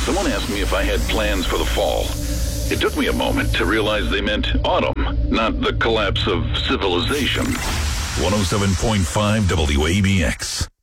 Someone asked me if I had plans for the fall. It took me a moment to realize they meant autumn, not the collapse of civilization. 107.5 WABX.